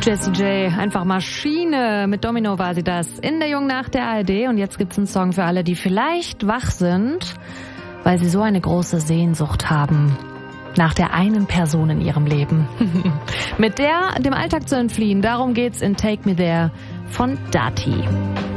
Jessie J, einfach Maschine. Mit Domino war sie das. In der Jungen Nacht der ARD. Und jetzt gibt's einen Song für alle, die vielleicht wach sind, weil sie so eine große Sehnsucht haben nach der einen Person in ihrem Leben. Mit der dem Alltag zu entfliehen. Darum geht's in Take Me There von Dati.